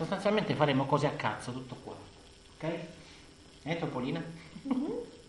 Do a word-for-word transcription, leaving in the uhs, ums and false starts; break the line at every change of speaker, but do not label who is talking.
sostanzialmente faremo cose a cazzo, tutto qua. Ok? Eh, Topolina?
Mhm.